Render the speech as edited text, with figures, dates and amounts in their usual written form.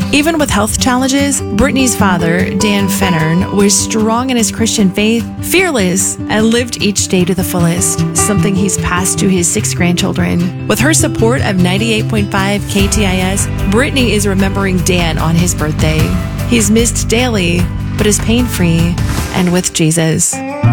Even with health challenges, Brittany's father, Dan Fennern, was strong in his Christian faith, fearless, and lived each day to the fullest, something he's passed to his 6 grandchildren. With her support of 98.5 KTIS, Brittany is remembering Dan on his birthday. He's missed daily, but is pain-free and with Jesus.